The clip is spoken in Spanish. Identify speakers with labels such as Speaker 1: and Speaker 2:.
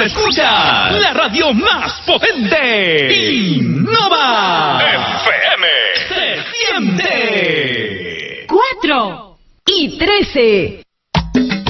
Speaker 1: escuchas la radio más potente. Innova FM. Se siente.
Speaker 2: 4 y 13.